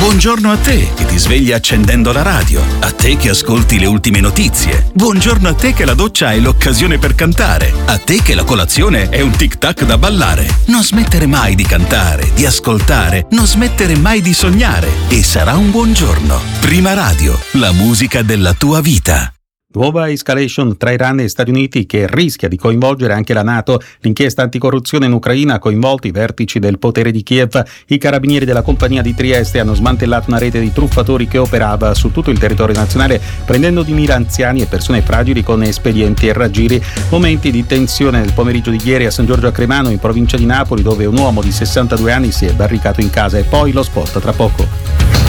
Buongiorno a te che ti svegli accendendo la radio, a te che ascolti le ultime notizie. Buongiorno a te che la doccia è l'occasione per cantare, a te che la colazione è un tic-tac da ballare. Non smettere mai di cantare, di ascoltare, non smettere mai di sognare e sarà un buon giorno. Prima Radio, la musica della tua vita. Nuova escalation tra Iran e Stati Uniti che rischia di coinvolgere anche la NATO. L'inchiesta anticorruzione in Ucraina ha coinvolto i vertici del potere di Kiev. I carabinieri della compagnia di Trieste hanno smantellato una rete di truffatori che operava su tutto il territorio nazionale, prendendo di mira anziani e persone fragili con espedienti e raggiri. Momenti di tensione nel pomeriggio di ieri a San Giorgio a Cremano, in provincia di Napoli, dove un uomo di 62 anni si è barricato in casa. E poi lo sport tra poco.